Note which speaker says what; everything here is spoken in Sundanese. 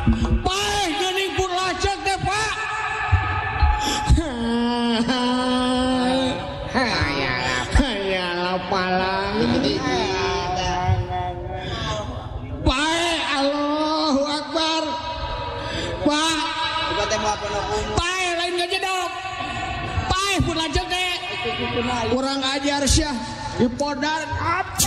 Speaker 1: Baik geuning pun lacak teh Pak. Hayalah palang. Baik Allahu Akbar. Pak. Baik lain ngajedok. Baik pun lacak teh. Kurang ajar syah. Dipodar